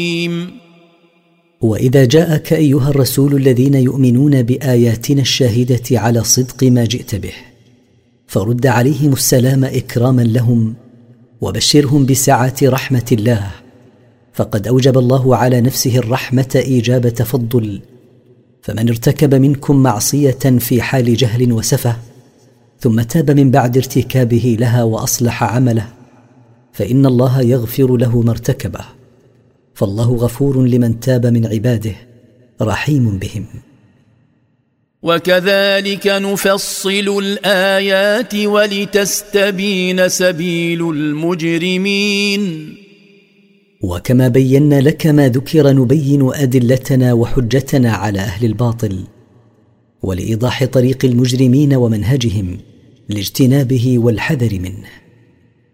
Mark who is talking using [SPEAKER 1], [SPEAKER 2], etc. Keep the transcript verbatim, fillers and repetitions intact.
[SPEAKER 1] وإذا جاءك أيها الرسول الذين يؤمنون بآياتنا الشاهدة على صدق ما جئت به فرد عليهم السلام إكراما لهم وبشرهم بسعة رحمة الله، فقد أوجب الله على نفسه الرحمة إيجاب تفضل، فمن ارتكب منكم معصية في حال جهل وسفه ثم تاب من بعد ارتكابه لها وأصلح عمله فإن الله يغفر له ما ارتكبه، فالله غفور لمن تاب من عباده رحيم بهم.
[SPEAKER 2] وكذلك نفصل الآيات ولتستبين سبيل المجرمين.
[SPEAKER 1] وكما بينا لك ما ذكر نبين أدلتنا وحجتنا على أهل الباطل ولإيضاح طريق المجرمين ومنهجهم لاجتنابه والحذر منه.